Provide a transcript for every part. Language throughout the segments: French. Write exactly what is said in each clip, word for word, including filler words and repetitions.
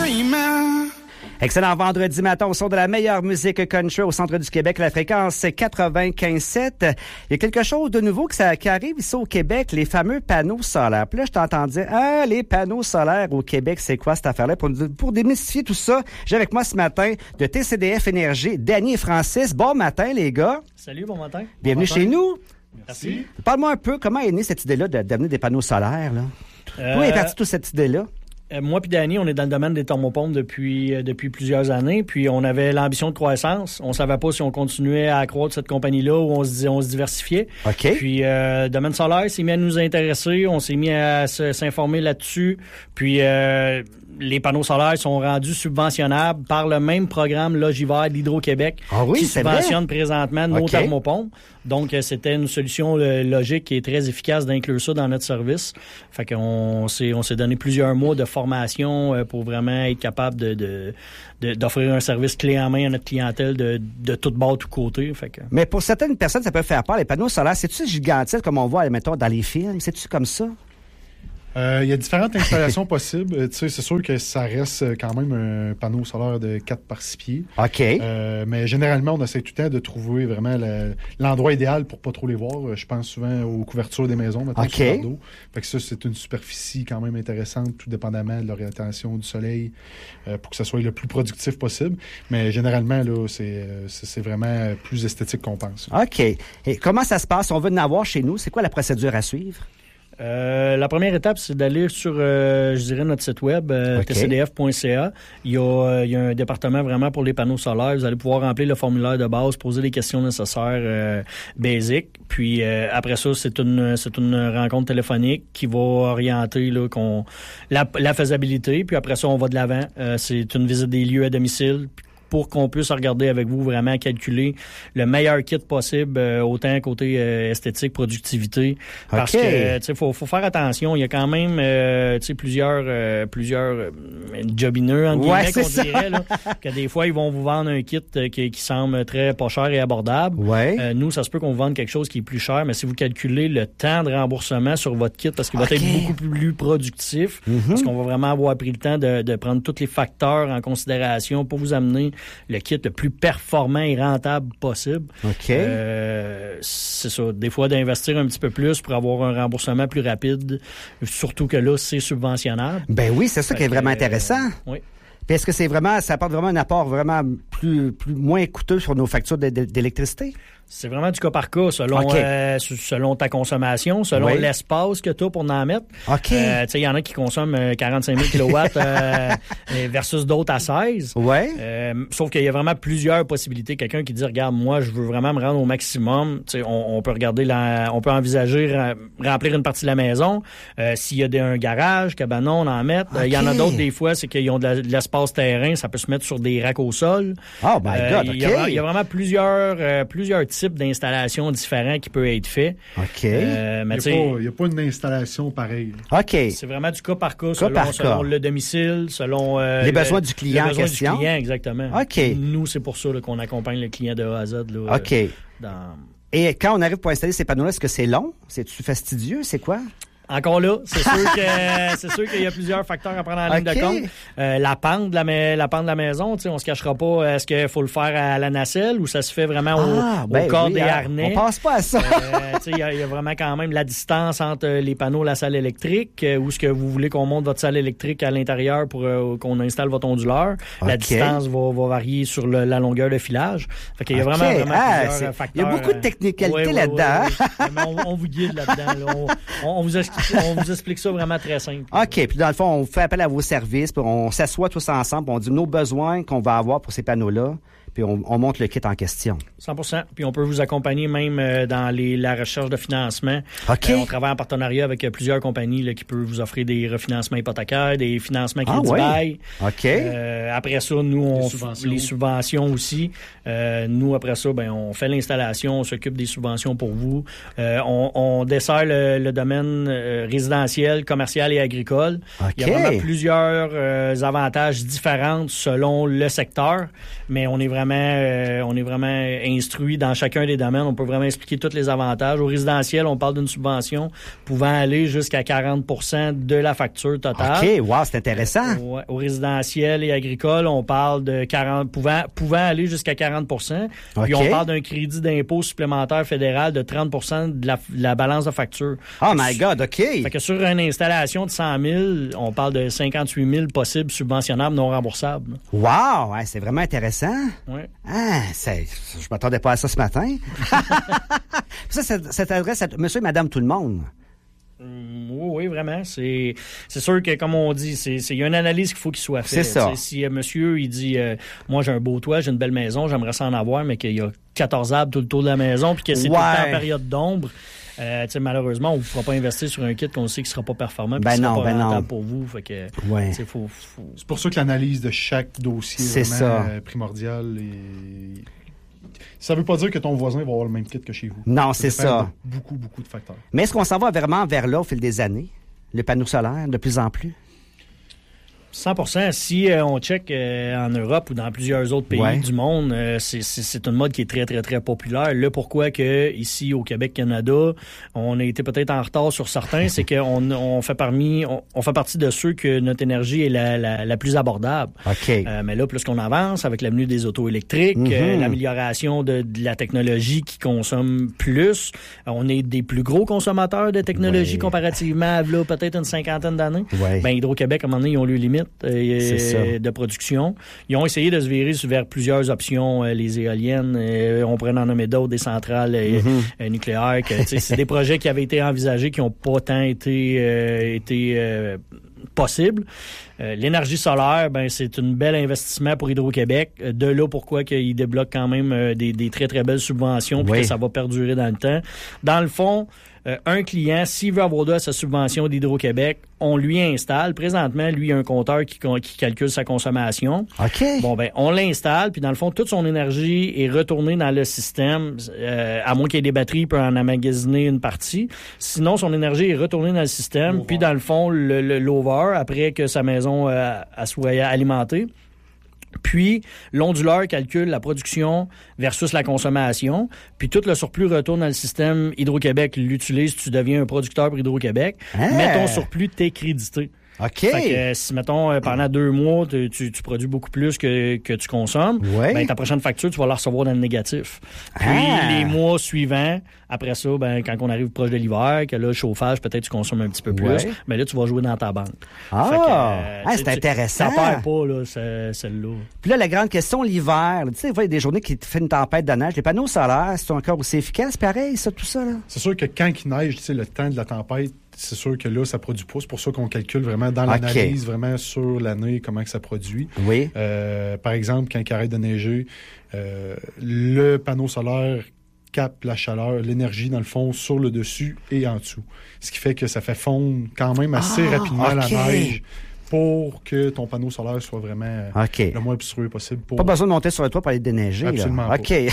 même. Excellent vendredi matin au son de la meilleure musique country au centre du Québec, la fréquence quatre-vingt-quinze sept. Il y a quelque chose de nouveau que ça, qui arrive ici au Québec, les fameux panneaux solaires. Puis là, je t'entends dire, ah, les panneaux solaires au Québec, c'est quoi cette affaire-là? Pour, pour démystifier tout ça, j'ai avec moi ce matin de T C D F Énergie, Danny et Francis. Bon matin, les gars. Salut, bon matin. Bienvenue bon chez matin. nous. Merci. Parle-moi un peu, comment est née cette idée-là de, d'amener des panneaux solaires, là? Euh, D'où est partie toute cette idée-là? Euh, moi puis Danny, on est dans le domaine des thermopompes depuis euh, depuis plusieurs années, puis on avait l'ambition de croissance. On savait pas si on continuait à accroître cette compagnie-là ou on se on se diversifiait. OK. Puis euh, le domaine solaire s'est mis à nous intéresser, on s'est mis à se, s'informer là-dessus. Puis euh, les panneaux solaires sont rendus subventionnables par le même programme Logivert d'Hydro-Québec ah oui, qui c'est subventionne vrai? présentement nos okay. thermopompes. Donc, euh, c'était une solution euh, logique et très efficace d'inclure ça dans notre service. Fait qu'on s'est, on s'est donné plusieurs mois de formation euh, pour vraiment être capable de, de, de, d'offrir un service clé en main à notre clientèle de, de toutes bords, tous côtés. Fait que... Mais pour certaines personnes, ça peut faire peur. Les panneaux solaires, c'est-tu gigantesque comme on voit, mettons, dans les films? C'est-tu comme ça? Il euh, y a différentes installations possibles. Tu sais, c'est sûr que ça reste quand même un panneau solaire de quatre par six pieds. OK. Euh, mais généralement, on essaie tout le temps de trouver vraiment le, l'endroit idéal pour pas trop les voir. Je pense souvent aux couvertures des maisons, maintenant OK. sur leur dos. Fait que ça, c'est une superficie quand même intéressante, tout dépendamment de l'orientation du soleil, euh, pour que ça soit le plus productif possible. Mais généralement, là, c'est, c'est, c'est vraiment plus esthétique qu'on pense. OK. Et comment ça se passe? On veut en avoir chez nous. C'est quoi la procédure à suivre? Euh, la première étape, c'est d'aller sur, euh, je dirais, notre site web, euh, okay. t c d f point c a. Il y, a, euh, il y a un département vraiment pour les panneaux solaires. Vous allez pouvoir remplir le formulaire de base, poser les questions nécessaires euh, basiques. Puis euh, après ça, c'est une c'est une rencontre téléphonique qui va orienter là, qu'on, la, la faisabilité. Puis après ça, on va de l'avant. Euh, c'est une visite des lieux à domicile pour qu'on puisse regarder avec vous, vraiment calculer le meilleur kit possible, euh, autant côté euh, esthétique, productivité. Parce okay. que, tu sais, faut, faut faire attention. Il y a quand même, euh, tu sais, plusieurs, euh, plusieurs euh, jobineux, entre ouais, guillemets, qu'on ça. dirait, là, que des fois, ils vont vous vendre un kit euh, qui, qui semble très pas cher et abordable. Ouais. Euh, nous, ça se peut qu'on vous vende quelque chose qui est plus cher, mais si vous calculez le temps de remboursement sur votre kit, parce qu'il okay. va être beaucoup plus productif, mm-hmm. parce qu'on va vraiment avoir pris le temps de, de prendre tous les facteurs en considération pour vous amener le kit le plus performant et rentable possible. OK. Euh, c'est ça. Des fois, d'investir un petit peu plus pour avoir un remboursement plus rapide, surtout que là, c'est subventionnable. Ben oui, c'est ça fait qui est vraiment euh, intéressant. Oui. Puis est-ce que c'est vraiment, ça apporte vraiment un apport vraiment plus, plus moins coûteux sur nos factures d'électricité? C'est vraiment du cas par cas, selon okay. euh, selon ta consommation, selon oui. l'espace que tu as pour en mettre. OK. Euh, tu sais, il y en a qui consomment quarante-cinq mille kilowatts euh, versus d'autres à seize. Ouais. Euh, sauf qu'il y a vraiment plusieurs possibilités. Quelqu'un qui dit, regarde, moi, je veux vraiment me rendre au maximum. Tu sais, on, on peut regarder, la, on peut envisager remplir une partie de la maison. Euh, s'il y a des, un garage, cabanon, on en met. Il okay. y en a d'autres, des fois, c'est qu'ils ont de, la, de l'espace terrain. Ça peut se mettre sur des racks au sol. Oh my euh, God, il OK. y a, il y a vraiment plusieurs, euh, plusieurs types d'installations différents qui peuvent être faits. OK. Euh, mais il n'y a, a pas une installation pareille. OK. C'est vraiment du cas par cas, cas selon, par selon cas. le domicile, selon... Euh, les le, besoins du client les besoins en question. du client, exactement. OK. Nous, c'est pour ça là, qu'on accompagne le client de A à Z. Là, OK. Euh, dans... Et quand on arrive pour installer ces panneaux-là, est-ce que c'est long? C'est-tu fastidieux? C'est quoi? Encore là, c'est sûr que c'est sûr qu'il y a plusieurs facteurs à prendre en ligne okay. de compte. Euh, la pente de la, ma- la pente de la maison, tu sais, on se cachera pas. Est-ce qu'il faut le faire à la nacelle ou ça se fait vraiment au, ah, ben au corps oui, des hein, harnais? On pense pas à ça. euh, il y, y a vraiment quand même la distance entre les panneaux et la salle électrique. Euh, où est-ce que vous voulez qu'on monte votre salle électrique à l'intérieur pour euh, qu'on installe votre onduleur? Okay. La distance va, va varier sur le, la longueur de filage. Fait qu'il y a okay. vraiment, vraiment ah, plusieurs c'est... facteurs. Il y a beaucoup de technicalité euh, ouais, là-dedans. ouais, ouais, ouais. Mais on, on vous guide là-dedans. Là. On, on, on, vous explique, on vous explique ça vraiment très simple. OK. Puis dans le fond, on fait appel à vos services, puis on s'assoit tous ensemble, puis on dit nos besoins qu'on va avoir pour ces panneaux-là, puis on, on monte le kit en question. cent pour cent. Puis on peut vous accompagner même euh, dans les, la recherche de financement. OK. Euh, on travaille en partenariat avec euh, plusieurs compagnies là, qui peuvent vous offrir des refinancements hypothécaires, des financements crédit ah, bail. Oui. OK. Euh, après ça, nous, on les subventions, les subventions aussi. Euh, nous, après ça, ben, on fait l'installation, on s'occupe des subventions pour vous. Euh, on, on dessert le, le domaine euh, résidentiel, commercial et agricole. OK. Il y a vraiment plusieurs euh, avantages différents selon le secteur, mais on est vraiment vraiment, euh, on est vraiment instruit dans chacun des domaines. On peut vraiment expliquer tous les avantages. Au résidentiel, on parle d'une subvention pouvant aller jusqu'à quarante pour cent de la facture totale. OK, wow, c'est intéressant. Euh, ouais, au résidentiel et agricole, on parle de quarante, pouvant, pouvant aller jusqu'à quarante pour cent. Puis OK. on parle d'un crédit d'impôt supplémentaire fédéral de trente pour cent de la, de la balance de facture. Oh my God, OK. Fait que sur une installation de cent mille, on parle de cinquante-huit mille possibles subventionnables non remboursables. Wow, ouais, c'est vraiment intéressant. Ouais. Ah, c'est, je m'attendais pas à ça ce matin. Ça, ça, ça s'adresse à monsieur et madame tout le monde. Mm, oui, oui, vraiment. C'est, c'est sûr que, comme on dit, c'est, c'est, il y a une analyse qu'il faut qu'il soit faite. C'est ça. T'sais, si euh, monsieur, il dit, euh, moi, j'ai un beau toit, j'ai une belle maison, j'aimerais ça en avoir, mais qu'il y a quatorze arbres tout le tour de la maison, puis que c'est Ouais. tout le temps en période d'ombre, euh, malheureusement, on ne vous fera pas investir sur un kit qu'on sait qu'il ne sera pas performant, puis Ben qui ne non, sera pas ben rentable non. pour vous. Fait que, Ouais. faut, faut... C'est pour ça que l'analyse de chaque dossier est C'est vraiment ça. euh, primordiale. Et... Ça ne veut pas dire que ton voisin va avoir le même kit que chez vous. Non, c'est dépend ça. de beaucoup, beaucoup de facteurs. Mais est-ce qu'on s'en va vraiment vers là au fil des années? Le panneau solaire, de plus en plus? cent pour cent. Si euh, on check euh, en Europe ou dans plusieurs autres pays Ouais. du monde, euh, c'est, c'est, c'est une mode qui est très, très, très populaire. Là, pourquoi que ici, au Québec, Canada, on a été peut-être en retard sur certains, c'est qu'on on fait parmi, on, on fait partie de ceux que notre énergie est la, la, la plus abordable. OK. Euh, mais là, plus qu'on avance avec l'avenue des autos électriques, Mhm. euh, l'amélioration de, de la technologie qui consomme plus, euh, on est des plus gros consommateurs de technologie Ouais. comparativement à là, peut-être une cinquantaine d'années. Ouais. Ben, Hydro-Québec, à un moment donné, ils ont eu limite euh, C'est ça. de production. Ils ont essayé de se virer vers plusieurs options, euh, les éoliennes, euh, on pourrait en nommer d'autres, des centrales euh, Mhm. euh, nucléaires. Que, tu sais, c'est des projets qui avaient été envisagés, qui n'ont pas tant été, euh, été euh, possibles. Euh, l'énergie solaire, ben c'est un bel investissement pour Hydro-Québec. Euh, De là, pourquoi qu'ils débloquent quand même euh, des, des très, très belles subventions puis Oui. que ça va perdurer dans le temps. Dans le fond, euh, un client, s'il veut avoir droit à sa subvention d'Hydro-Québec, on lui installe. Présentement, lui, il a un compteur qui, qui calcule sa consommation. OK. Bon, ben, on l'installe, puis dans le fond, toute son énergie est retournée dans le système. Euh, à moins qu'il y ait des batteries, il peut en emmagasiner une partie. Sinon, son énergie est retournée dans le système. L'over. Puis, dans le fond, le, le, l'over, après que sa maison euh, elle soit alimentée. Puis, l'onduleur calcule la production versus la consommation. Puis, tout le surplus retourne dans le système. Hydro-Québec l'utilise. Tu deviens un producteur pour Hydro-Québec. Ah. Mais ton surplus t'est crédité. OK. Fait que euh, si, mettons, euh, pendant deux mois, tu, tu, tu produis beaucoup plus que, que tu consommes, Ouais. ben, ta prochaine facture, tu vas la recevoir dans le négatif. Puis, Ah. les mois suivants, après ça, ben, quand on arrive proche de l'hiver, que là, le chauffage, peut-être tu consommes un petit peu plus, Ouais. mais là, tu vas jouer dans ta banque. Ah, Fait que, euh, ah, tu sais, c'est tu- intéressant. Ça perd pas, là, ce- celle-là. Puis là, la grande question, l'hiver. là, Tu sais, des fois, il y a des journées qui te fait une tempête de neige. Les panneaux solaires, c'est encore aussi efficace, pareil, ça, tout ça, là? C'est sûr que quand il neige, tu sais, le temps de la tempête, c'est sûr que là, ça produit pas. C'est pour ça qu'on calcule vraiment dans OK. l'analyse, vraiment sur l'année, comment que ça produit. Oui. Euh, par exemple, quand il arrête de neiger, euh, le panneau solaire capte la chaleur, l'énergie, dans le fond, sur le dessus et en dessous. Ce qui fait que ça fait fondre quand même assez Ah, rapidement OK. la neige pour que ton panneau solaire soit vraiment euh, OK. le moins obstrué possible. Pour... Pas besoin de monter sur le toit pour aller déneiger, Absolument là. pas. OK.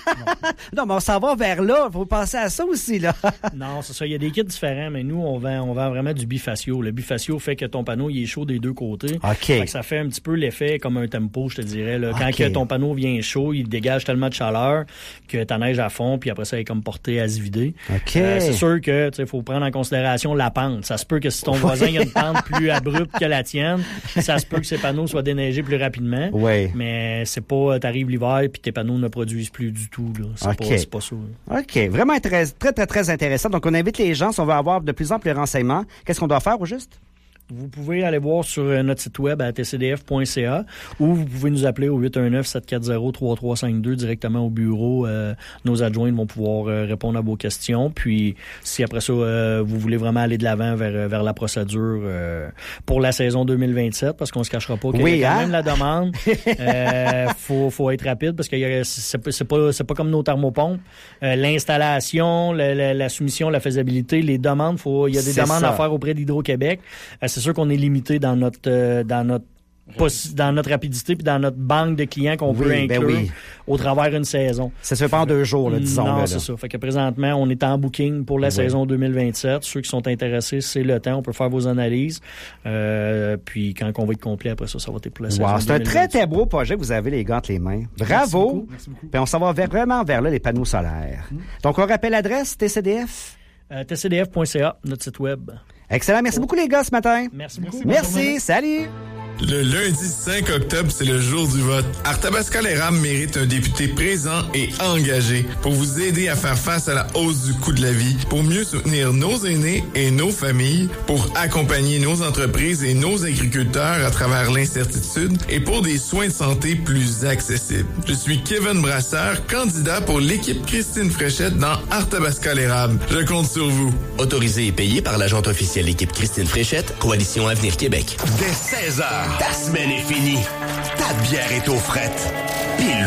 non, mais on s'en va vers là. Faut penser à ça aussi, là. Non, c'est ça. Il y a des kits différents, mais nous, on vend, on vend vraiment du bifacio. Le bifacio fait que ton panneau, il est chaud des deux côtés. OK. Fait que ça fait un petit peu l'effet comme un tempo, je te dirais. Là. Quand OK. que ton panneau vient chaud, il dégage tellement de chaleur que ta neige à fond, puis après ça, elle est comme portée à se vider. OK. Euh, c'est sûr que il faut prendre en considération la pente. Ça se peut que si ton voisin a une pente plus abrupte que la tienne, ça se peut que ses panneaux soient déneigés plus rapidement. Oui. Mais c'est pas, t'arrives l'hiver puis tes panneaux ne produisent plus du tout. Là. C'est, OK. pas, c'est pas ça. Là. OK. Vraiment très, très, très, très intéressant. Donc, on invite les gens, si on veut avoir de plus amples renseignements, qu'est-ce qu'on doit faire au juste? Vous pouvez aller voir sur notre site web à t c d f point c a ou vous pouvez nous appeler au huit un neuf, sept quatre zéro, trois trois cinq deux directement au bureau. Euh, nos adjoints vont pouvoir euh, répondre à vos questions. Puis, si après ça, euh, vous voulez vraiment aller de l'avant vers, vers la procédure euh, pour la saison deux mille vingt-sept, parce qu'on se cachera pas qu'il Oui, y a quand hein? même la demande. euh, faut, faut être rapide parce que y a, c'est, c'est, pas, c'est pas comme nos thermopompes. Euh, l'installation, la, la, la soumission, la faisabilité, les demandes, faut, il y a des C'est demandes ça. à faire auprès d'Hydro-Québec. Euh, c'est sûr qu'on est limité dans notre euh, dans notre possi- dans notre rapidité puis dans notre banque de clients qu'on Oui, peut ben inclure oui. au travers d'une saison. Ça se fait pas en deux jours, là, disons. Non, là, c'est là. ça. Fait que présentement, on est en booking pour la Oui. saison deux mille vingt-sept. Ceux qui sont intéressés, c'est le temps. On peut faire vos analyses. Euh, puis quand on va être complet, après ça, ça va être pour la saison Wow, c'est un deux mille très, vingt-sept. très beau projet que vous avez, les gars, entre les mains. Bravo! Merci beaucoup. Puis on s'en va vers- vraiment vers là, les panneaux solaires. Mm. Donc, on rappelle l'adresse, T C D F. Euh, T C D F point C A, notre site web. Excellent. Merci beaucoup, les gars, ce matin. Merci beaucoup. Merci. Salut. Le lundi cinq octobre, c'est le jour du vote. Arthabasca-les-Rames mérite un député présent et engagé pour vous aider à faire face à la hausse du coût de la vie, pour mieux soutenir nos aînés et nos familles, pour accompagner nos entreprises et nos agriculteurs à travers l'incertitude et pour des soins de santé plus accessibles. Je suis Kevin Brasseur, candidat pour l'équipe Christine Fréchette dans Arthabasca-les-Rames. Je compte sur vous. Autorisé et payé par l'agente officielle équipe Christine Fréchette, Coalition Avenir Québec. Dès seize heures, ta semaine est finie. Ta bière est aux frettes. Pile